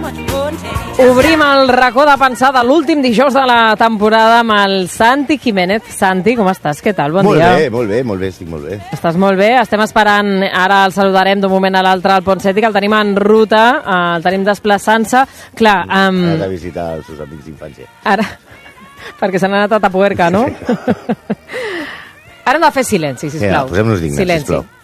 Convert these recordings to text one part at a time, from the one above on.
Obrim el racó de pensar de l'últim dijous de la temporada amb el Santi Jiménez. Santi, com estàs? Què tal? Bon dia. Molt bé, estic molt bé. Estàs molt bé. Estem esperant, ara el saludarem d'un moment a l'altre al Ponseti, que el tenim en ruta, el tenim desplaçant-se. Clar, Ha de visitar els seus amics d'infància. Ara, perquè se n'ha anat a Tapuerca, no? Ara hem de fer silenci, sisplau. Posem-nos dignes, silenci. sisplau.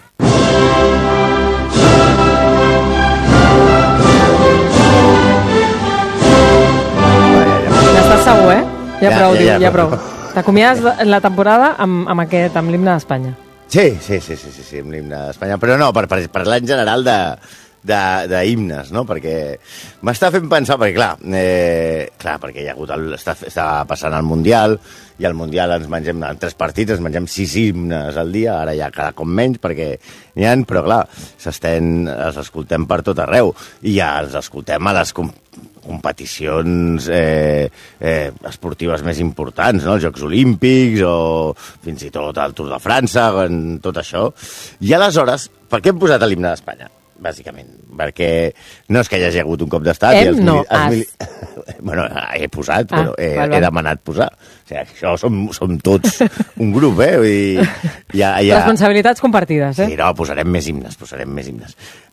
N'estàs segur, eh? Ja prou. prou. T'acomiades la temporada amb l'himne d'Espanya. Sí, amb l'himne d'Espanya. Però no, per parlar en general d'himnes, no? Perquè m'està fent pensar, perquè clar, perquè hi ha hagut està passant el Mundial, i al Mundial ens mengem, en 3 partits, ens mengem 6 himnes al dia, ara ja cada cop menys, perquè n'hi ha, però clar, els escoltem per tot arreu, i ja els escoltem a les competicions esportives més importants, no? Els Jocs Olímpics o fins i tot el Tour de França, tot això. I aleshores, per què hem posat l'himne d'Espanya? Bàsicament, perquè no és que hi hagi hagut un cop d'estat... Bueno, he posat, però he demanat posar. O sigui, això som tots un grup, eh? Responsabilitats compartides, eh? Sí, no, posarem més himnes.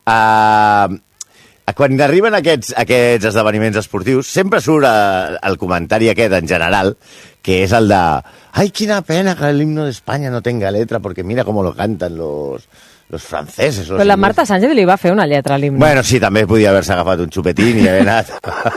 Quan arriben aquests esdeveniments esportius, sempre surt el comentari aquest en general, que és el de «Ai, quina pena que el himno d'Espanya no tenga letra, porque mira cómo lo cantan los franceses». Però la Marta Sánchez li va fer una lletra a l'himne. Bueno, sí, també podia haver-se agafat un xupetín i haver anat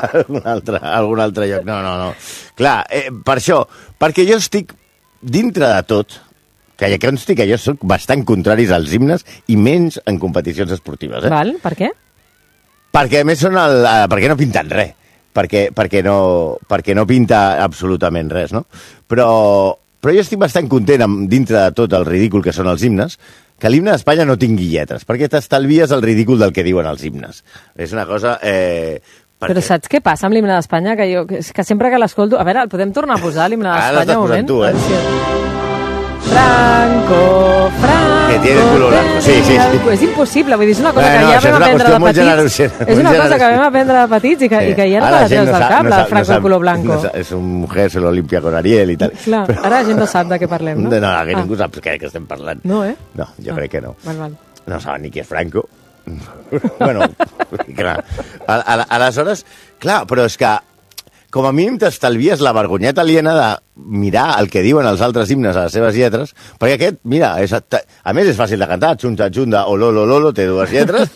a algun altre lloc. No. Clar, per això, perquè jo estic dintre de tot, que consti que jo soc bastant contraris als himnes i menys en competicions esportives. Val, per què? Perquè a més perquè no pinten res. Perquè no pinta absolutament res, no? Però jo estic bastant content dintre de tot el ridícul que són els himnes, que l'himne d'Espanya no tingui lletres, perquè t'estalvies el ridícul del que diuen els himnes. És una cosa... Però saps què passa amb l'himne d'Espanya? Que sempre que l'escolto... A veure, el podem tornar a posar, l'himne d'Espanya, un moment? Ara l'estàs posant tu, Franco... Que tiene color blanco, sí. És impossible, vull dir, és una cosa que ja vam aprendre de petits. És una cosa que vam aprendre de petits i que ja no te la treus del cap, la Franco de color blanco. És un mujer, se lo limpia con Ariel i tal. Clar, ara la gent no sap de què parlem, no? No, que ningú sap que estem parlant. No, eh? No, jo crec que no. Val. No saben ni qui és Franco. Bueno, clar. Aleshores, clar, però és que com a mínim t'estalvies la vergonyeta aliena de mirar el que diuen els altres himnes a les seves lletres, perquè aquest, mira, a més és fàcil de cantar, xunta, xunda, o lolo, té 2 lletres,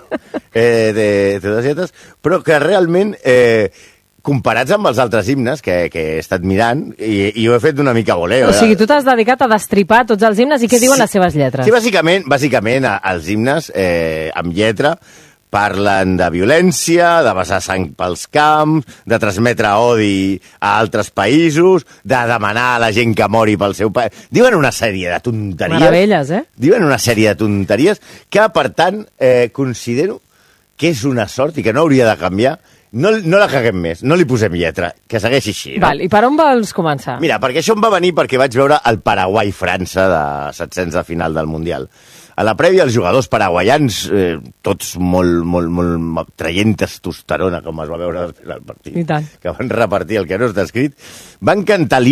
té 2 lletres, però que realment, comparats amb els altres himnes que he estat mirant, i ho he fet una mica voleo. O sigui, tu t'has dedicat a destripar tots els himnes i què diuen les seves lletres? Sí, bàsicament els himnes amb lletra parlen de violència, de vessar sang pels camps, de transmetre odi a altres països, de demanar a la gent que mori pel seu país. Diuen una sèrie de tonteries. Meravelles, eh? Diuen una sèrie de tonteries que, per tant, considero que és una sort i que no hauria de canviar. No la caguem més, no li posem lletra, que segueixi així. No? Val, i per on vols començar? Mira, perquè això em va venir perquè vaig veure el Paraguai-França de 700 de final del Mundial. A la prèvia, els jugadors paraguaians, tots molt traient testosterona, com es va veure després del partit, I tant. que van repartir el que no està escrit, van cantar